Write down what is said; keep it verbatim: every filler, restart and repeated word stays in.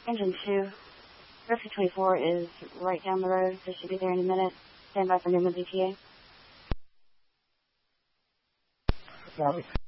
Engine two. Rescue twenty-four is right down the road. They should be there in a minute. Stand by for Newman's E T A. Sorry.